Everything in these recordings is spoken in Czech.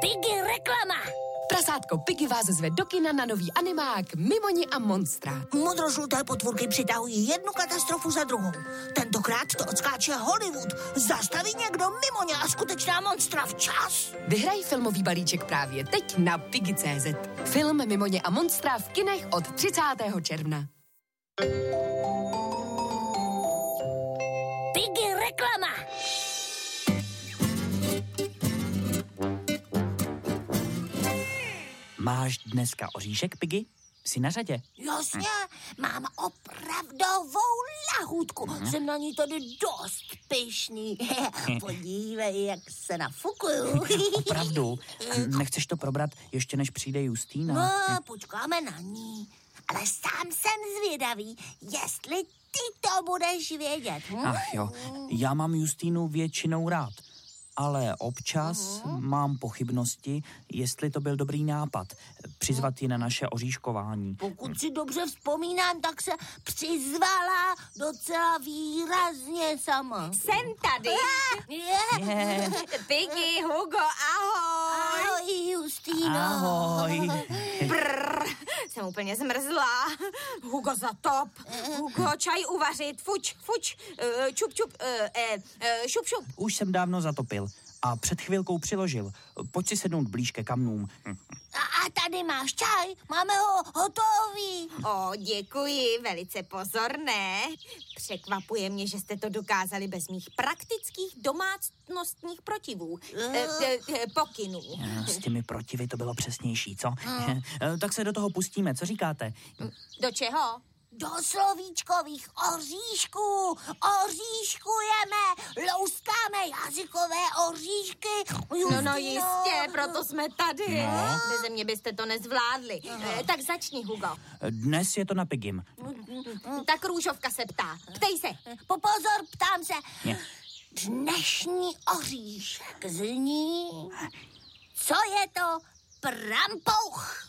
Piggy reklama. Prasátko Piggy vás zve do kina na nový animák Mimoni a monstra. Modrožluté potvůrky přitahují jednu katastrofu za druhou. Tentokrát to odskáče Hollywood. Zastaví někdo Mimoně a skutečná monstra včas. Vyhraj filmový balíček právě teď na Piggy.cz. Film Mimoně a monstra v kinech od 30. června. Piggy reklama. Máš dneska oříšek, Piggy? Jsi na řadě? Jasně, mám opravdovou lahůdku. Jsem na ní tady dost pyšný. Podívej, jak se nafukuju. Opravdu? Nechceš to probrat ještě, než přijde Justýna? No, počkáme na ní. Ale sám jsem zvědavý, jestli ty to budeš vědět. Ach jo, já mám Justýnu většinou rád. Ale občas mám pochybnosti, jestli to byl dobrý nápad přizvat ji na naše oříškování. Pokud si dobře vzpomínám, tak se přizvala docela výrazně sama. Jsem tady. Piggy, Hugo, ahoj. Ahoj, Justýno. Ahoj. Brr, jsem úplně zmrzlá. Hugo, zatop. Hugo, čaj uvařit. Fuč, fuč. Čup, čup. Šup, šup. Už jsem dávno zatopil a před chvilkou přiložil. Pojď si sednout blíž ke kamnům. A tady máš čaj, máme ho hotový. O, děkuji, velice pozorné. Překvapuje mě, že jste to dokázali bez mých praktických domácnostních protivů. Pokynů. S těmi protivy to bylo přesnější, co? Tak se do toho pustíme, co říkáte? Do čeho? Do slovíčkových oříšků. Oříškujeme, louskáme jazykové oříšky. No jistě, proto jsme tady. Beze mě byste to nezvládli. Tak začni, Hugo. Dnes je to na Piggym. Tak Růžovka se ptá. Ptej se. Pozor, ptám se. Ne. Dnešní oříšek zní... Co je to prampouch?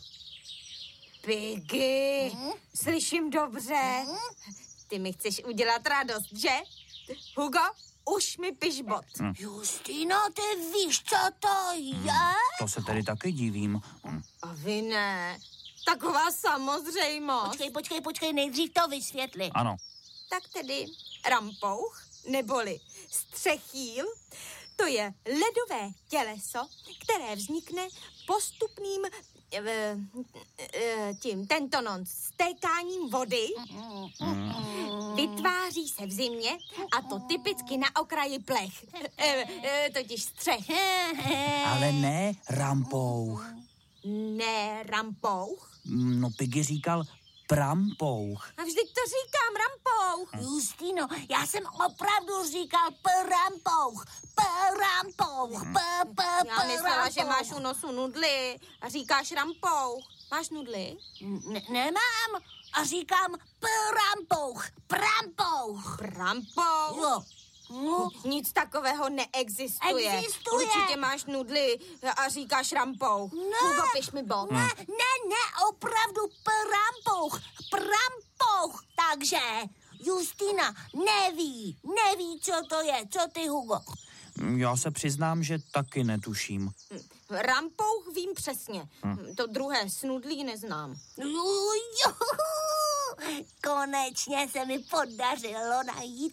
Piggy, slyším dobře. Ty mi chceš udělat radost, že? Hugo, už mi piš bod. Justino, ty víš, co to je? To se tedy taky divím. A vy ne. Taková samozřejmost. Počkej, nejdřív to vysvětli. Ano. Tak tedy rampouch, neboli střechýl, to je ledové těleso, které vznikne postupným stékáním vody. Vytváří se v zimě a to typicky na okraji plech. Totiž střech. Ale ne rampouch. Ne rampouch? No, Piggy říkal prampouch. A vždyť to říkám, rampouch. Justino, já jsem opravdu říkal prampouch. Já myslela, že máš u nosu nudly a říkáš rampouch. Máš nudly? Nemám a říkám prampouch. Prampouch? Jo. No. Nic takového neexistuje. Existuje. Určitě máš nudly a říkáš rampouch. Ne. Hugo, piš mi bod. Ne, opravdu prampouch. Takže Justina neví, co to je. Co ty, Hugo? Já se přiznám, že taky netuším. Rampouch vím přesně. To druhé snudlí neznám. Konečně se mi podařilo najít